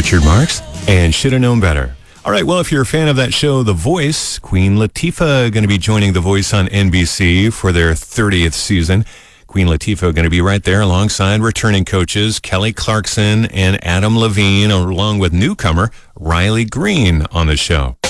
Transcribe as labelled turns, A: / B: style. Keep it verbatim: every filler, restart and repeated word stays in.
A: Richard Marks, and Should Have Known Better. All right, well, if you're a fan of that show, The Voice, Queen Latifah going to be joining The Voice on N B C for their thirtieth season. Queen Latifah going to be right there alongside returning coaches Kelly Clarkson and Adam Levine, along with newcomer Riley Green on the show.